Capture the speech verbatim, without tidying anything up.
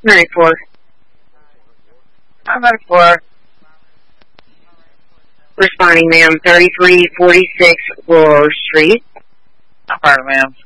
ninety-four. I'm at four. Responding, ma'am, thirty-three forty-six Willow Street. Pardon, ma'am.